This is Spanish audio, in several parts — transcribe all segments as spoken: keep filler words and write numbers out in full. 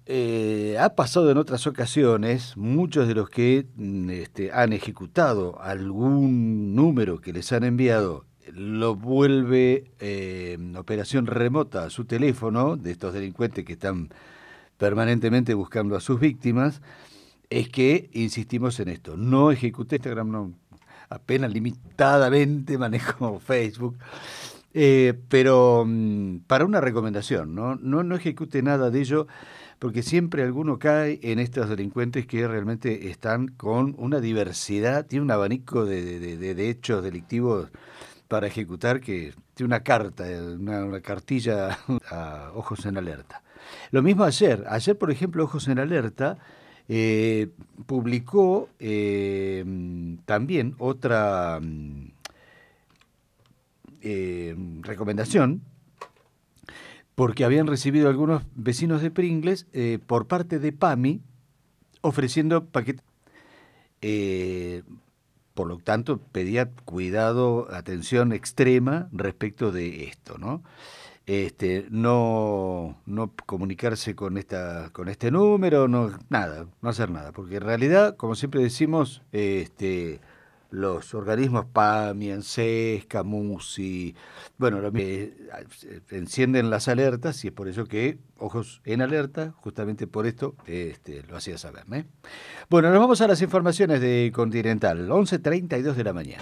eh, ha pasado en otras ocasiones, muchos de los que este, han ejecutado algún número que les han enviado, lo vuelve eh, operación remota a su teléfono, de estos delincuentes que están permanentemente buscando a sus víctimas, es que insistimos en esto. No ejecuté Instagram, no, apenas limitadamente manejo Facebook, eh, pero mm, para una recomendación, ¿no? No, no ejecute nada de ello, porque siempre alguno cae en estos delincuentes que realmente están con una diversidad, tiene un abanico de, de, de, de hechos delictivos para ejecutar, que tiene una carta, una, una cartilla a ojos en alerta. Lo mismo ayer. Ayer, por ejemplo, Ojos en Alerta eh, publicó eh, también otra eh, recomendación, porque habían recibido algunos vecinos de Pringles eh, por parte de PAMI ofreciendo paquetes. Eh, por lo tanto, pedía cuidado, atención extrema respecto de esto, ¿no? Este, no, no comunicarse con esta, con este número, no, nada, no hacer nada, porque en realidad, como siempre decimos, este, los organismos PAMI, ANSES, CAMUSI, bueno, lo, eh, encienden las alertas y es por eso que Ojos en Alerta, justamente por esto, este, lo hacía saber, ¿eh? Bueno, nos vamos a las informaciones de Continental, once treinta y dos de la mañana.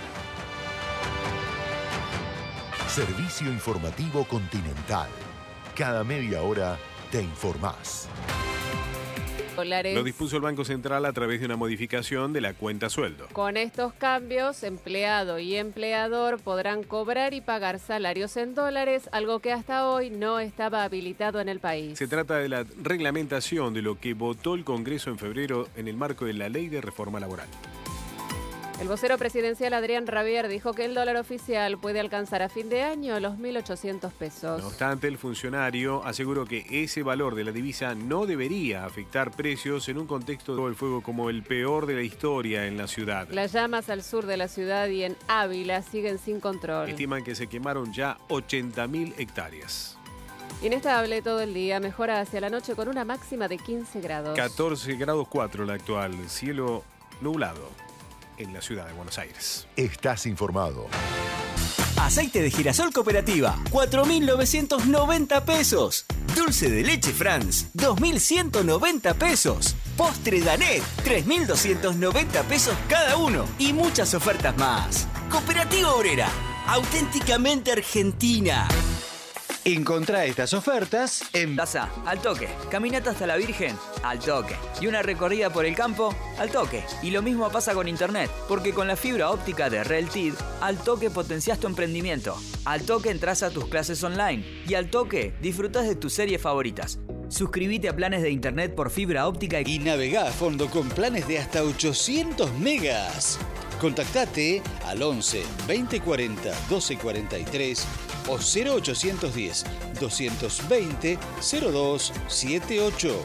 Servicio informativo Continental. Cada media hora te informás. Dólares. Lo dispuso el Banco Central a través de una modificación de la cuenta sueldo. Con estos cambios, empleado y empleador podrán cobrar y pagar salarios en dólares, algo que hasta hoy no estaba habilitado en el país. Se trata de la reglamentación de lo que votó el Congreso en febrero en el marco de la Ley de Reforma Laboral. El vocero presidencial Adrián Rabier dijo que el dólar oficial puede alcanzar a fin de año los mil ochocientos pesos. No obstante, el funcionario aseguró que ese valor de la divisa no debería afectar precios en un contexto del fuego como el peor de la historia en la ciudad. Las llamas al sur de la ciudad y en Ávila siguen sin control. Estiman que se quemaron ya ochenta mil hectáreas. Inestable todo el día, mejora hacia la noche con una máxima de quince grados. catorce grados cuatro la actual, cielo nublado en la ciudad de Buenos Aires. Estás informado. Aceite de girasol Cooperativa, cuatro mil novecientos noventa pesos. Dulce de leche Franz, dos mil ciento noventa pesos. Postre Danet, tres mil doscientos noventa pesos cada uno. Y muchas ofertas más. Cooperativa Obrera, auténticamente argentina. Encontrá estas ofertas en Plaza, al toque. Caminata hasta la Virgen, al toque. Y una recorrida por el campo, al toque. Y lo mismo pasa con internet, porque con la fibra óptica de Reltid, al toque potenciás tu emprendimiento. Al toque entras a tus clases online. Y al toque disfrutás de tus series favoritas. Suscríbete a planes de internet por fibra óptica y navegá a fondo con planes de hasta ochocientos megas. Contactate al once veinte cuarenta doce cuarenta y tres o cero ochocientos diez doscientos veinte cero dos setenta y ocho.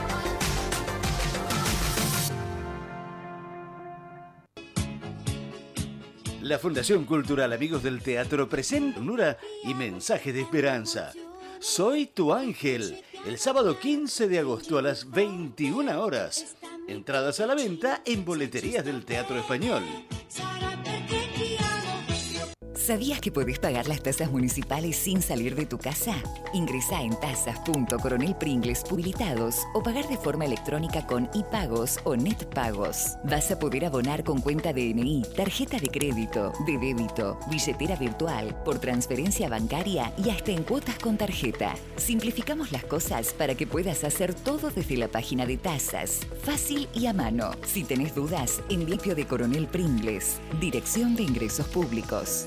La Fundación Cultural Amigos del Teatro presenta ternura y mensaje de esperanza. Soy tu ángel, el sábado quince de agosto a las veintiuna horas. Entradas a la venta en boleterías del Teatro Español. ¿Sabías que podés pagar las tasas municipales sin salir de tu casa? Ingresá en tasas punto coronel pringles publicitados o pagar de forma electrónica con iPagos o NetPagos. Vas a poder abonar con cuenta D N I, tarjeta de crédito, de débito, billetera virtual, por transferencia bancaria y hasta en cuotas con tarjeta. Simplificamos las cosas para que puedas hacer todo desde la página de tasas, fácil y a mano. Si tenés dudas, en limpio de Coronel Pringles, Dirección de Ingresos Públicos.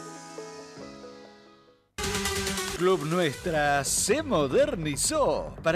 Club Nuestra se modernizó para